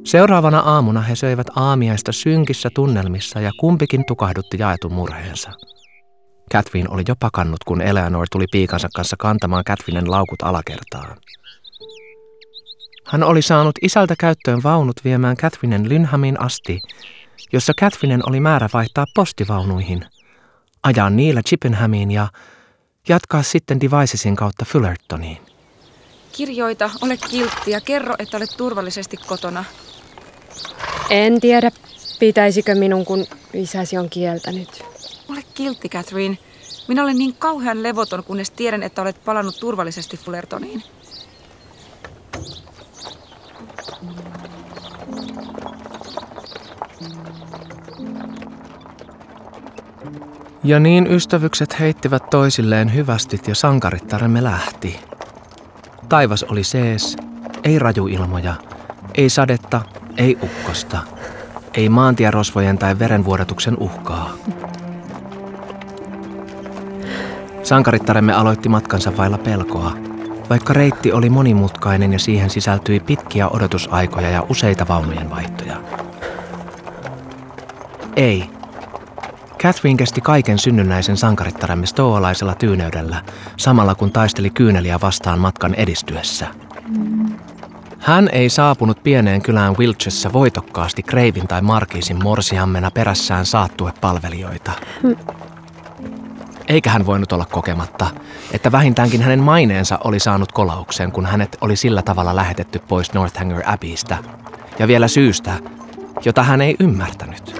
Seuraavana aamuna he söivät aamiaista synkissä tunnelmissa ja kumpikin tukahdutti jaetun murheensa. Catherine oli jo pakannut, kun Eleanor tuli piikansa kanssa kantamaan Catherinen laukut alakertaan. Hän oli saanut isältä käyttöön vaunut viemään Catherinen Lynhamiin asti, jossa Catherinen oli määrä vaihtaa postivaunuihin, ajaa niillä Chippenhamiin ja jatkaa sitten Devicesin kautta Fullertoniin. Kirjoita, ole kiltti ja kerro, että olet turvallisesti kotona. En tiedä, pitäisikö minun, kun isäsi on kieltänyt. Ole kiltti, Catherine. Minä olen niin kauhean levoton, kunnes tiedän, että olet palannut turvallisesti Fullertoniin. Ja niin ystävykset heittivät toisilleen hyvästit ja sankarittaremme lähti. Taivas oli sees, ei rajuilmoja, ei sadetta, ei ukkosta, ei maantierosvojen tai verenvuodatuksen uhkaa. Sankarittaremme aloitti matkansa vailla pelkoa, vaikka reitti oli monimutkainen ja siihen sisältyi pitkiä odotusaikoja ja useita vaunujen vaihtoja. Ei. Catherine kesti kaiken synnynnäisen sankarittaremme stoalaisella tyyneydellä, samalla kun taisteli kyyneliä vastaan matkan edistyessä. Hän ei saapunut pieneen kylään Wiltshessä voitokkaasti kreivin tai markiisin morsiammena perässään saattuepalvelijoita. Eikä hän voinut olla kokematta, että vähintäänkin hänen maineensa oli saanut kolauksen, kun hänet oli sillä tavalla lähetetty pois Northanger Abbeystä. Ja vielä syystä, jota hän ei ymmärtänyt.